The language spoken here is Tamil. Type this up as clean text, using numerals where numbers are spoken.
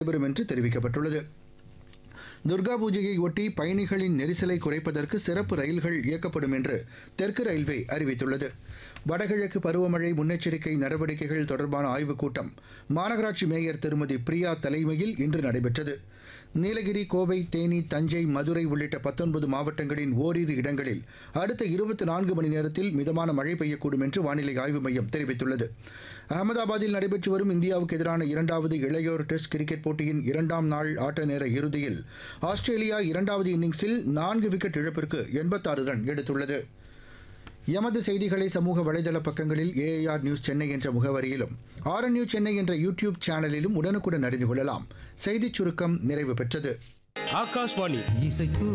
நடைபெறும் என்று தெரிவிக்கப்பட்டுள்ளது. துர்கா பூஜையை ஒட்டி பயணிகளின் நெரிசலை குறைப்பதற்கு சிறப்பு ரயில்கள் இயக்கப்படும் என்று தெற்கு ரயில்வே அறிவித்துள்ளது. வடகிழக்கு பருவமழை முன்னெச்சரிக்கை நடவடிக்கைகள் தொடர்பான ஆய்வுக் கூட்டம் மாநகராட்சி மேயர் திருமதி பிரியா தலைமையில் இன்று நடைபெற்றது. நீலகிரி, கோவை, தேனி, தஞ்சை, மதுரை உள்ளிட்ட 19 மாவட்டங்களின் ஓரிரு இடங்களில் அடுத்த 24 மணி நேரத்தில் மிதமான மழை பெய்யக்கூடும் என்று வானிலை ஆய்வு மையம் தெரிவித்துள்ளது. அகமதாபாத்தில் நடைபெற்று வரும் இந்தியாவுக்கு எதிரான 2வது இளையோர் டெஸ்ட் கிரிக்கெட் போட்டியின் 2ஆம் நாள் ஆட்ட நேர இறுதியில் ஆஸ்திரேலியா 2வது இன்னிங்ஸில் 4 விக்கெட் இழப்பிற்கு 86 ரன் எடுத்துள்ளது. எமது செய்திகளை சமூக வலைதள பக்கங்களில் AIR நியூஸ் சென்னை என்ற முகவரியிலும் RNU சென்னை என்ற யூடியூப் சேனலிலும் உடனுக்குடன் அறிந்து கொள்ளலாம். செய்திச் சுருக்கம் நிறைவு பெற்றது. ஆகாஷ்வாணி